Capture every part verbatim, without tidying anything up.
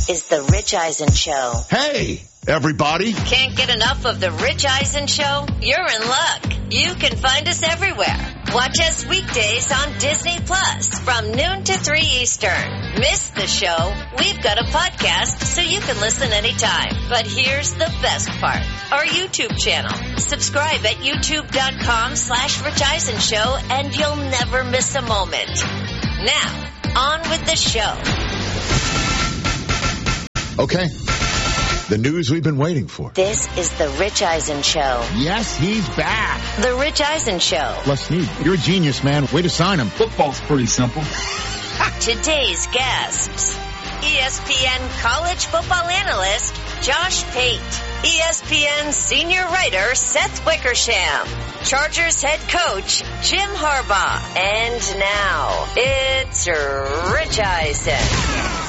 is The Rich Eisen Show. Hey, everybody. Can't get enough of The Rich Eisen Show? You're in luck. You can find us everywhere. Watch us weekdays on Disney Plus from noon to three Eastern. Miss the show? We've got a podcast so you can listen anytime. But here's the best part. Our YouTube channel. Subscribe at youtube.com slash Rich Eisen Show and you'll never miss a moment. Now, on with the show. Okay. The news we've been waiting for. This is The Rich Eisen Show. Yes, he's back. The Rich Eisen Show. Les Snead, you're a genius, man. Way to sign him. Football's pretty simple. Today's guests. E S P N college football analyst Josh Pate. E S P N senior writer Seth Wickersham. Chargers head coach Jim Harbaugh. And now, it's Rich Eisen.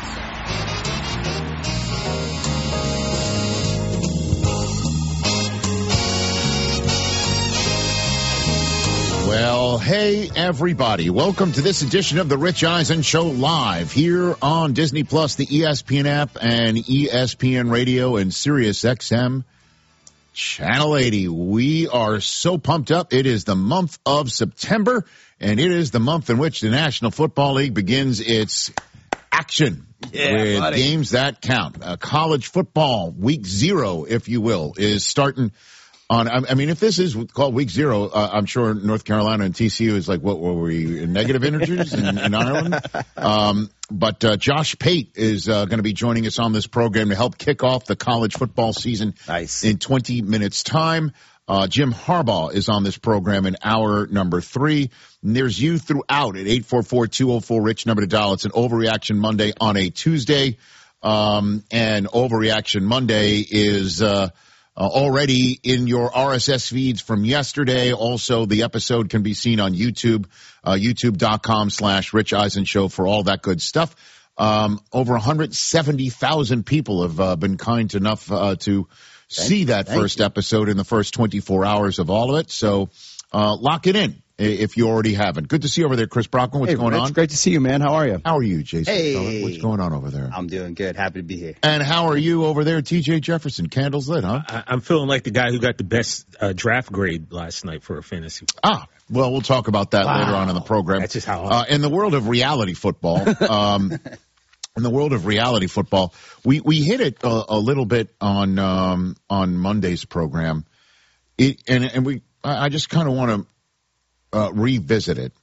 Well, hey, everybody. Welcome to this edition of the Rich Eisen Show live here on Disney Plus, the E S P N app, and E S P N Radio and Sirius X M Channel eighty. We are so pumped up. It is the month of September, and it is the month in which the National Football League begins its action yeah, with buddy. games that count. Uh, college football, week zero, if you will, is starting on. I mean, if this is called week zero, uh, I'm sure North Carolina and T C U is like, what were we, in negative integers in, in Ireland? Um, but uh, Josh Pate is uh, going to be joining us on this program to help kick off the college football season Nice. in twenty minutes time. Uh, Jim Harbaugh is on this program in hour number three. And there's you throughout at eight four four, two oh four, RICH, number to dial. It's an Overreaction Monday on a Tuesday. Um, and Overreaction Monday is uh, uh, already in your R S S feeds from yesterday. Also, the episode can be seen on YouTube, uh, youtube.com slash Rich Eisen Show for all that good stuff. Um, over one hundred seventy thousand people have uh, been kind enough uh, to see that first episode in the first twenty-four hours of all of it. So uh, lock it in if you already haven't. Good to see you over there, Chris Brockman. What's hey, going Rich, on? Great to see you, man. How are you? How are you, Jason? Hey. What's going on over there? I'm doing good. Happy to be here. And how are you over there, T J Jefferson? Candles lit, huh? I, I'm feeling like the guy who got the best uh, draft grade last night for a fantasy. Ah, well, we'll talk about that Wow. later on in the program. That's just how. Uh, in the world of reality football, um, in the world of reality football, we, we hit it a, a little bit on um, on Monday's program, it, and and we I just kind of want to uh, revisit it.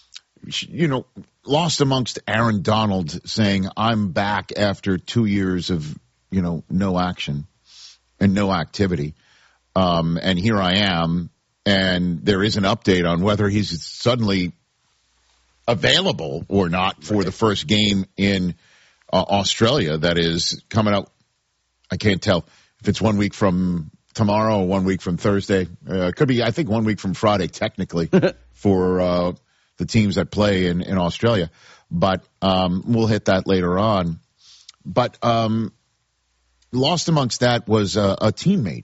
You know, lost amongst Aaron Donald saying, "I'm back after two years of you know no action and no activity, um, and here I am." And there is an update on whether he's suddenly available or not for the first game in uh, Australia that is coming up. I can't tell if it's one week from tomorrow or one week from Thursday. Uh, it could be, I think, one week from Friday, technically, for uh, the teams that play in, in Australia. But um, we'll hit that later on. But um, lost amongst that was a, a teammate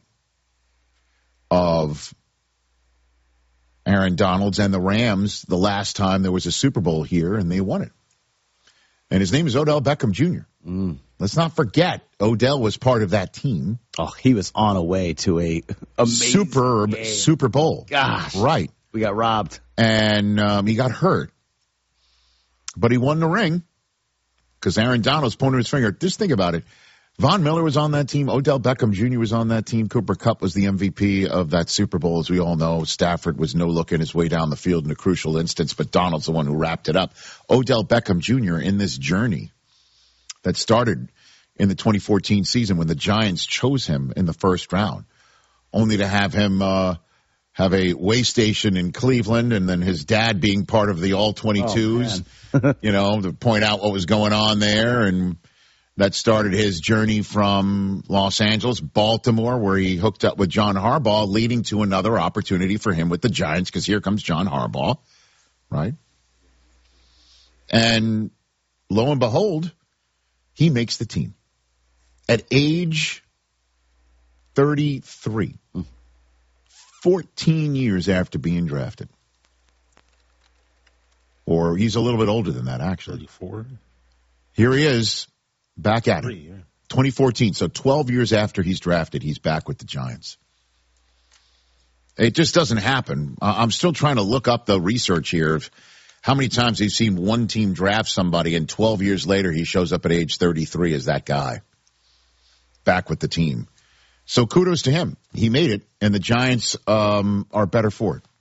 of Aaron Donald's and the Rams the last time there was a Super Bowl here, and they won it. And his name is Odell Beckham Junior Mm. Let's not forget, Odell was part of that team. Oh, he was on a way to a amazing Superb game. Super Bowl. Gosh. Right. We got robbed. And um, he got hurt. But he won the ring because Aaron Donald's pointing his finger. Just think about it. Von Miller was on that team. Odell Beckham Junior was on that team. Cooper Kupp was the M V P of that Super Bowl, as we all know. Stafford was no-looking his way down the field in a crucial instance, but Donald's the one who wrapped it up. Odell Beckham Junior in this journey that started in the twenty fourteen season when the Giants chose him in the first round, only to have him uh, have a way station in Cleveland, and then his dad being part of the all twenty-twos, Oh, you know, to point out what was going on there. And that started his journey from Los Angeles, Baltimore, where he hooked up with John Harbaugh, leading to another opportunity for him with the Giants, because here comes John Harbaugh, right? And lo and behold, he makes the team at age thirty-three, fourteen years after being drafted. Or he's a little bit older than that, actually. thirty-four. Here he is, back at Three, it. yeah. twenty fourteen, so twelve years after he's drafted, he's back with the Giants. It just doesn't happen. Uh, I'm still trying to look up the research here of how many times you've seen one team draft somebody and twelve years later he shows up at age thirty-three as that guy back with the team. So kudos to him. He made it, and the Giants um, are better for it.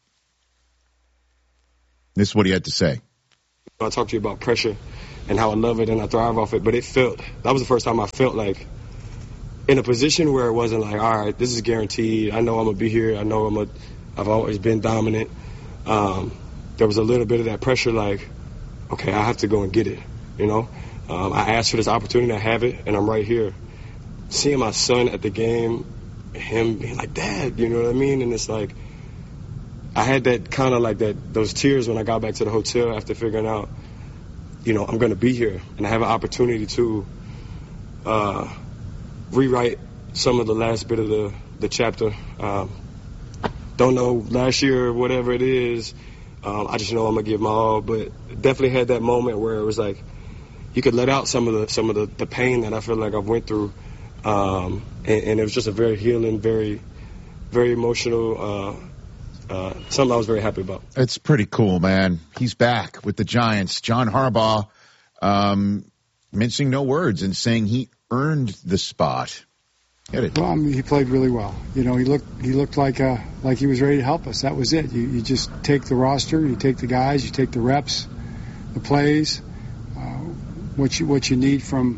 This is what he had to say. I talked to you about pressure and how I love it and I thrive off it, but it felt, that was the first time I felt like in a position where it wasn't like, all right, this is guaranteed. I know I'm going to be here. I know I'm a, I've always been dominant. Um, there was a little bit of that pressure like, okay, I have to go and get it, you know. Um, I asked for this opportunity, I have it, and I'm right here. Seeing my son at the game, him being like, Dad, you know what I mean? And it's like, I had that kind of like that, those tears when I got back to the hotel after figuring out, you know, I'm going to be here. And I have an opportunity to uh, rewrite some of the last bit of the, the chapter. Um, don't know last year or whatever it is. Um, I just know I'm going to give my all. But definitely had that moment where it was like, you could let out some of the some of the, the pain that I feel like I've went through. Um, and, and it was just a very healing, very, very emotional uh Uh, something I was very happy about. It's pretty cool, man. He's back with the Giants. John Harbaugh um, mincing no words and saying he earned the spot. Get it? Well, I mean, he played really well. You know, he looked he looked like uh, like he was ready to help us. That was it. You, you just take the roster, you take the guys, you take the reps, the plays, uh, what you what you need from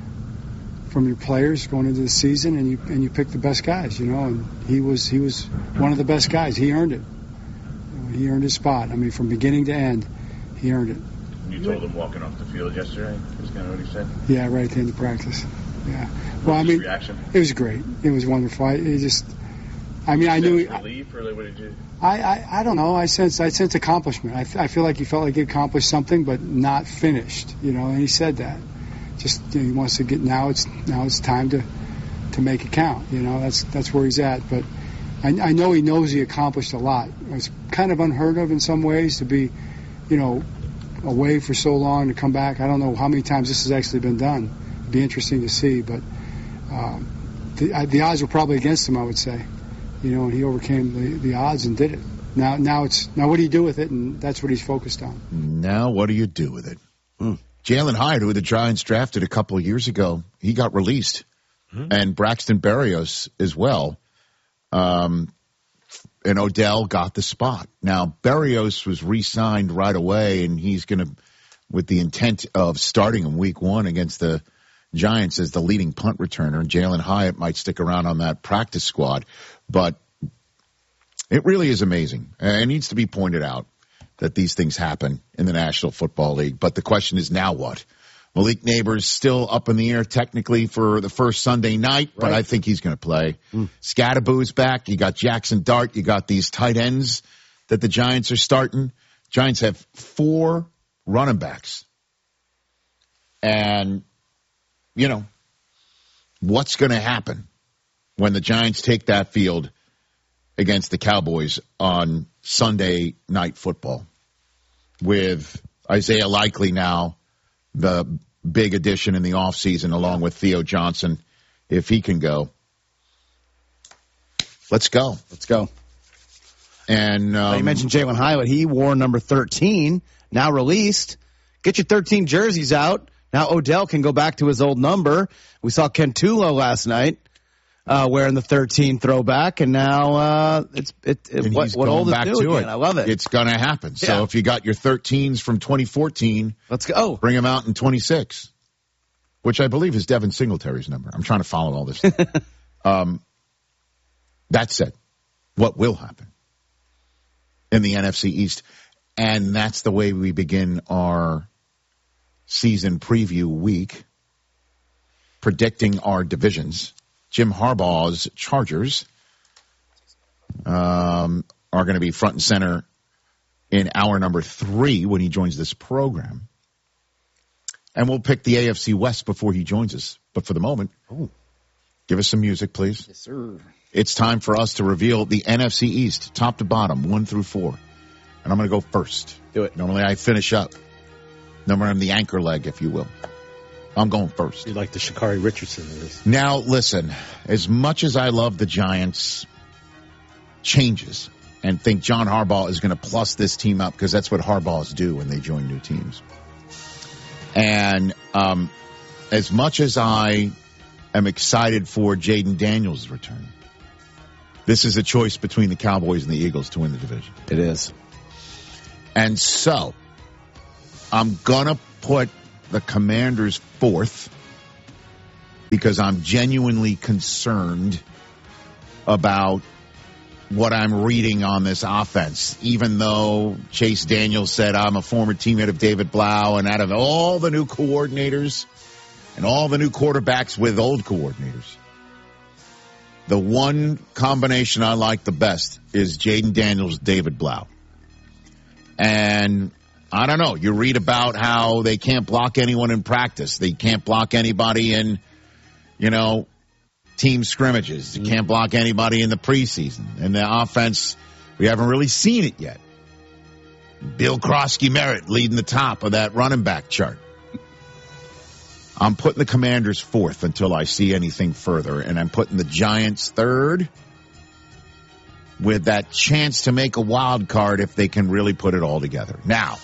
from your players going into the season, and you and you pick the best guys, you know. And he was he was one of the best guys. He earned it. You know, he earned his spot. I mean, from beginning to end, he earned it. You told him walking off the field yesterday. Is kind of what he said. Yeah, right at the end of practice. Yeah. Well, I mean, reaction? It was great. It was wonderful. I it just, I mean, I knew. Relief, or what did you? I, I I don't know. I sense I sense accomplishment. I I feel like he felt like he accomplished something, but not finished. You know, and he said that. Just you know, he wants to get now. It's now it's time to, to make it count. You know that's that's where he's at. But I, I know he knows he accomplished a lot. It's kind of unheard of in some ways to be, you know, away for so long to come back. I don't know how many times this has actually been done. It'd be interesting to see. But um, the I, the odds were probably against him. I would say, you know, and he overcame the, the odds and did it. Now now it's now what do you do with it? And that's what he's focused on. Now what do you do with it? Hmm. Jalen Hyatt, who the Giants drafted a couple of years ago, he got released. Mm-hmm. And Braxton Berrios as well. Um, and Odell got the spot. Now, Berrios was re-signed right away, and he's going to, with the intent of starting him week one against the Giants as the leading punt returner. Jalen Hyatt might stick around on that practice squad. But it really is amazing. And it needs to be pointed out that these things happen in the National Football League. But the question is now what? Malik Neighbors still up in the air technically for the first Sunday night, but right. I think he's going to play. Mm. Scatterboo's back. You got Jackson Dart. You got these tight ends that the Giants are starting. Giants have four running backs. And, you know, what's going to happen when the Giants take that field against the Cowboys on Sunday Night Football with Isaiah Likely now, the big addition in the offseason, along with Theo Johnson, if he can go. Let's go. Let's go. And um, you mentioned Jalen Hyatt. He wore number thirteen, now released. Get your thirteen jerseys out. Now Odell can go back to his old number. We saw Ken Tulo last night uh, wearing the thirteen throwback, and now uh, it's it, it and what, he's what going old is back new to again. it. I love it. It's going to happen. Yeah. So if you got your thirteens from twenty fourteen, let's go. Bring them out in twenty-six, which I believe is Devin Singletary's number. I'm trying to follow all this. um, that said, what will happen in the N F C East? And that's the way we begin our season preview week, predicting our divisions. Jim Harbaugh's Chargers um, are going to be front and center in hour number three when he joins this program. And we'll pick the A F C West before he joins us. But for the moment, oh. give us some music, please. Yes, sir. It's time for us to reveal the N F C East, top to bottom, one through four. And I'm going to go first. Do it. Normally I finish up. Normally I'm the anchor leg, if you will. I'm going first. You like the Sha'Carri Richardson of this. Now, listen, as much as I love the Giants' changes and think John Harbaugh is going to plus this team up, because that's what Harbaughs do when they join new teams. And um, as much as I am excited for Jaden Daniels' return, this is a choice between the Cowboys and the Eagles to win the division. It is. And so I'm going to put the Commanders fourth because I'm genuinely concerned about what I'm reading on this offense, even though Chase Daniels said I'm a former teammate of David Blau, and out of all the new coordinators and all the new quarterbacks with old coordinators, the one combination I like the best is Jaden Daniels, David Blau. And I don't know, you read about how they can't block anyone in practice. They can't block anybody in, you know, team scrimmages. They can't block anybody in the preseason. And the offense, we haven't really seen it yet. Bill Krosky-Merritt leading the top of that running back chart. I'm putting the Commanders fourth until I see anything further, and I'm putting the Giants third with that chance to make a wild card if they can really put it all together. Now,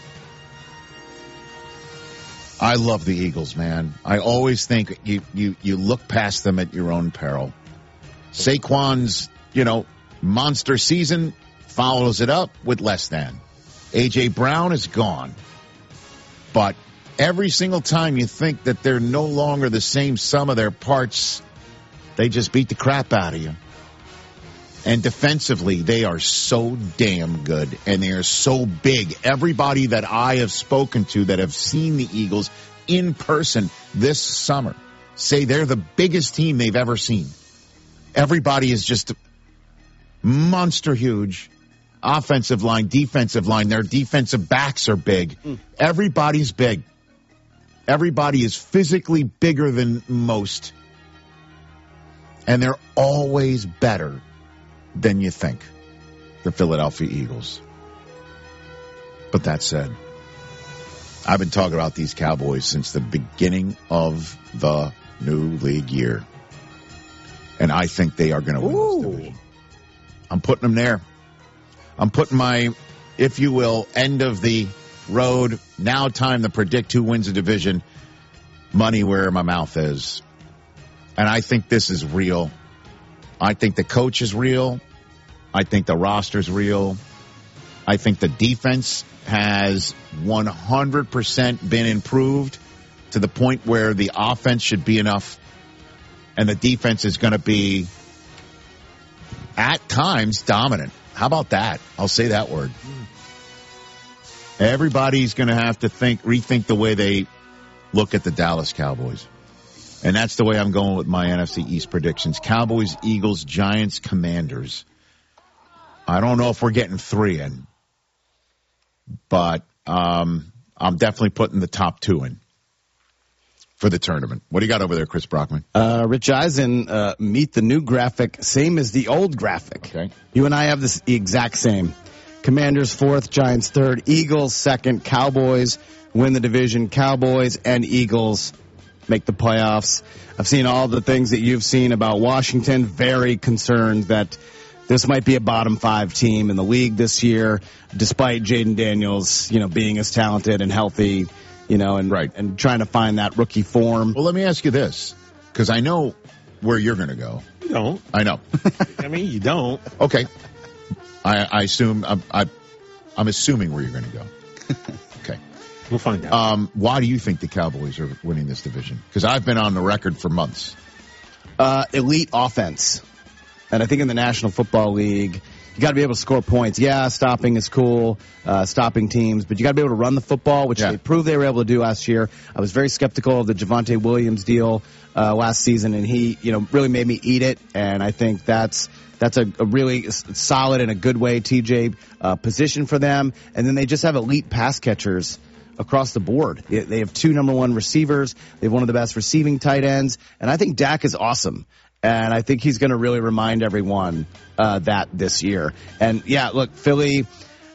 I love the Eagles, man. I always think you, you, you look past them at your own peril. Saquon's, you know, monster season follows it up with less than. A J. Brown is gone. But every single time you think that they're no longer the same sum of their parts, they just beat the crap out of you. And defensively, they are so damn good, and they are so big. Everybody that I have spoken to that have seen the Eagles in person this summer say they're the biggest team they've ever seen. Everybody is just monster huge. Offensive line, defensive line, their defensive backs are big. Mm. Everybody's big. Everybody is physically bigger than most. And they're always better than you think, the Philadelphia Eagles. But that said, I've been talking about these Cowboys since the beginning of the new league year. And I think they are going to win Ooh. this division. I'm putting them there. I'm putting my, if you will, end of the road, now time to predict who wins the division, money where my mouth is. And I think this is real. I think the coach is real. I think the roster's real. I think the defense has one hundred percent been improved to the point where the offense should be enough. And the defense is going to be, at times, dominant. How about that? I'll say that word. Everybody's going to have to think, rethink the way they look at the Dallas Cowboys. And that's the way I'm going with my N F C East predictions. Cowboys, Eagles, Giants, Commanders. I don't know if we're getting three in, but um, I'm definitely putting the top two in for the tournament. What do you got over there, Chris Brockman? Uh, Rich Eisen, uh, meet the new graphic, same as the old graphic. Okay. You and I have this exact same. Commanders fourth, Giants third, Eagles second, Cowboys win the division, Cowboys and Eagles make the playoffs. I've seen all the things that you've seen about Washington. Very concerned that this might be a bottom five team in the league this year, despite Jaden Daniels, you know, being as talented and healthy, you know, and right. and trying to find that rookie form. Well, let me ask you this, because I know where you're going to go. You don't. I know. I mean, you don't. Okay. I, I assume, I, I, I'm assuming where you're going to go. Okay. We'll find out. Um, why do you think the Cowboys are winning this division? Because I've been on the record for months. Uh, elite offense. And I think in the National Football League, you got to be able to score points. Yeah, stopping is cool, uh, stopping teams, but you got to be able to run the football, which yeah. they proved they were able to do last year. I was very skeptical of the Javonte Williams deal uh, last season, and he, you know, really made me eat it. And I think that's that's a, a really solid and a good way, T J, uh, position for them. And then they just have elite pass catchers across the board. They have two number one receivers. They have one of the best receiving tight ends, and I think Dak is awesome. And I think he's going to really remind everyone uh, that this year. And, yeah, look, Philly,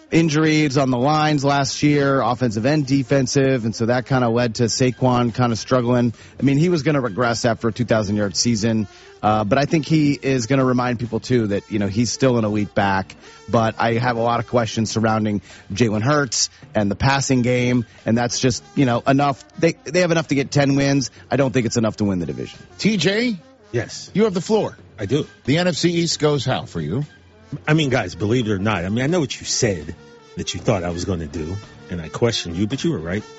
injuries on the lines last year, offensive and defensive, and so that kind of led to Saquon kind of struggling. I mean, he was going to regress after a two thousand yard season, uh, but I think he is going to remind people, too, that, you know, he's still an elite back, but I have a lot of questions surrounding Jalen Hurts and the passing game, and that's just, you know, enough. They, they have enough to get ten wins. I don't think it's enough to win the division. T J? Yes. You have the floor. I do. The N F C East goes how for you? I mean, guys, believe it or not, I mean, I know what you said that you thought I was going to do, and I questioned you, but you were right.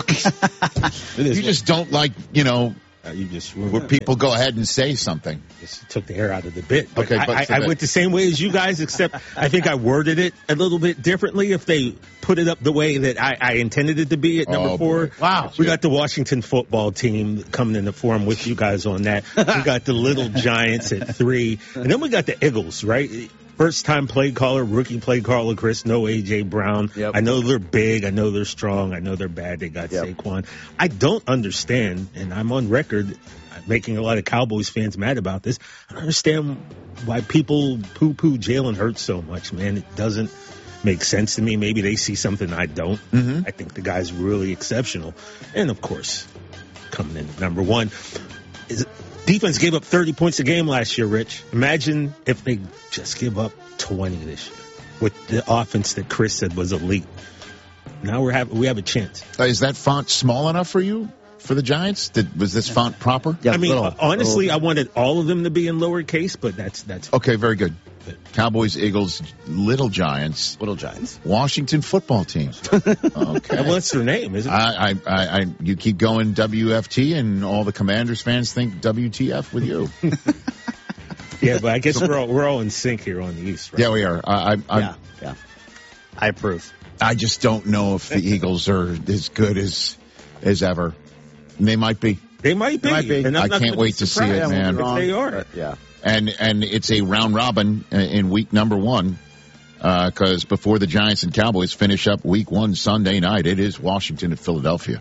You just don't like, you know, uh, you just where people go ahead and say something. Just took the air out of the bit. But okay, I, but I, I went the same way as you guys, except I think I worded it a little bit differently. If they put it up the way that I, I intended it to be at number oh, four. Boy. Wow. We got the Washington football team coming in the forum with you guys on that. We got the Little Giants at three. And then we got the Eagles, right? First time play caller, rookie play caller, Chris, no A J Brown. Yep. I know they're big. I know they're strong. I know they're bad. They got yep. Saquon. I don't understand, and I'm on record making a lot of Cowboys fans mad about this. I don't understand why people poo-poo Jalen Hurts so much, man. It doesn't make sense to me. Maybe they see something I don't. Mm-hmm. I think the guy's really exceptional. And, of course, coming in at number one is defense gave up thirty points a game last year, Rich. Imagine if they just give up twenty this year with the offense that Chris said was elite. Now we have we have a chance. Uh, is that font small enough for you, for the Giants? Did, was this font proper? Yeah, I mean, little, honestly, little. I wanted all of them to be in lowercase, but that's that's Okay, very good. Cowboys, Eagles, Little Giants, Little Giants. Washington football team. Okay. Well, what's their name? Is it? I, I, I, I, you keep going W F T, and all the Commanders fans think W T F with you. Yeah, but I guess we're all we're all in sync here on the East, right? Yeah, we are. I, I, Yeah, yeah. I approve. I just don't know if the Eagles are as good as as ever. And they might be. They might be. They might be. And I'm I not can't gonna wait be to see it, surprised man. if they are. But, yeah. And and it's a round robin uh, in week number one because uh, before the Giants and Cowboys finish up week one Sunday night, it is Washington at Philadelphia.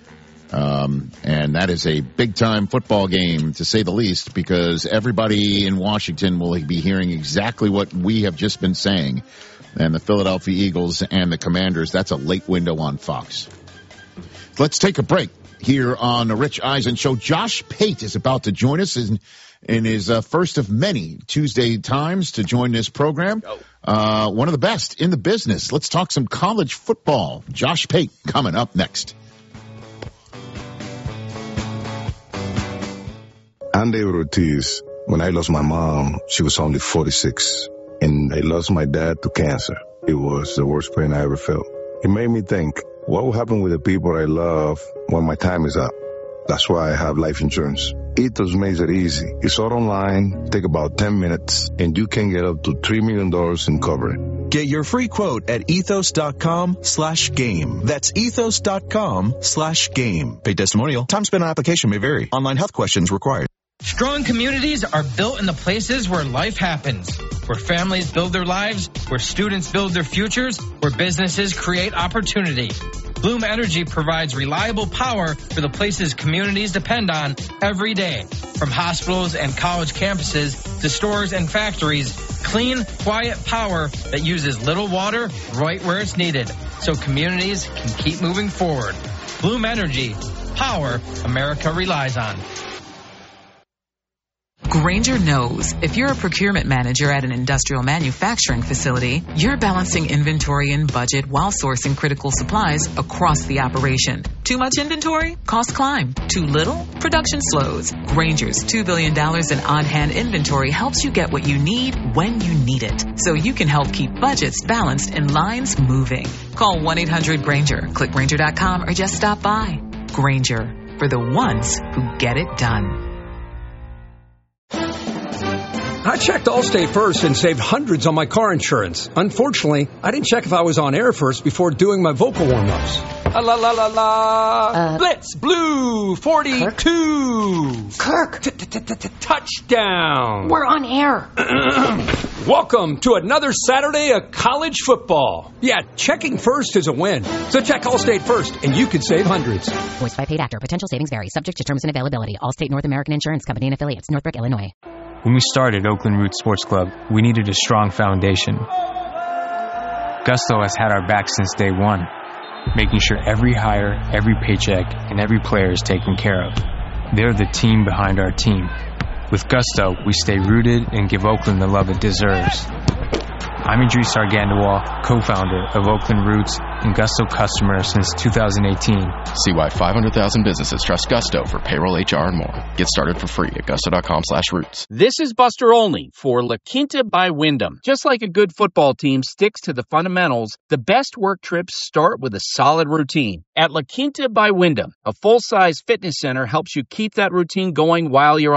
Um, and that is a big-time football game, to say the least, because everybody in Washington will be hearing exactly what we have just been saying. And the Philadelphia Eagles and the Commanders, that's a late window on Fox. Let's take a break here on the Rich Eisen Show. Josh Pate is about to join us in, in his uh, first of many Tuesday times to join this program. Uh, one of the best in the business. Let's talk some college football. Josh Pate coming up next. I'm David Ortiz. When I lost my mom, she was only forty-six. And I lost my dad to cancer. It was the worst pain I ever felt. It made me think, what will happen with the people I love when my time is up? That's why I have life insurance. Ethos makes it easy. It's all online, take about ten minutes, and you can get up to three million dollars in coverage. Get your free quote at ethos.com slash game. That's ethos.com slash game. Paid testimonial. Time spent on application may vary. Online health questions required. Strong communities are built in the places where life happens, where families build their lives, where students build their futures, where businesses create opportunity. Bloom Energy provides reliable power for the places communities depend on every day. From hospitals and college campuses to stores and factories, clean, quiet power that uses little water right where it's needed, so communities can keep moving forward. Bloom Energy, power America relies on. Grainger knows if you're a procurement manager at an industrial manufacturing facility, you're balancing inventory and budget while sourcing critical supplies across the operation. Too much inventory? Costs climb. Too little? Production slows. Grainger's two billion dollars in on-hand inventory helps you get what you need when you need it, so you can help keep budgets balanced and lines moving. Call one eight hundred Grainger, click Grainger dot com, or just stop by. Grainger, for the ones who get it done. I checked Allstate first and saved hundreds on my car insurance. Unfortunately, I didn't check if I was on air first before doing my vocal warm-ups. La la la la la. Uh, Blitz Blue forty-two. Kirk. Touchdown. We're on air. Welcome to another Saturday of college football. Yeah, checking first is a win. So check Allstate first and you could save hundreds. Voiced by paid actor. Potential savings vary. Subject to terms and availability. Allstate North American Insurance Company and affiliates. Northbrook, Illinois. When we started Oakland Roots Sports Club, we needed a strong foundation. Gusto has had our back since day one, making sure every hire, every paycheck, and every player is taken care of. They're the team behind our team. With Gusto, we stay rooted and give Oakland the love it deserves. I'm Idris Argandawal, co-founder of Oakland Roots and Gusto customer since two thousand eighteen. See why five hundred thousand businesses trust Gusto for payroll, H R, and more. Get started for free at gusto.com slash roots. This is Buster Olney for La Quinta by Wyndham. Just like a good football team sticks to the fundamentals, the best work trips start with a solid routine. At La Quinta by Wyndham, a full-size fitness center helps you keep that routine going while you're on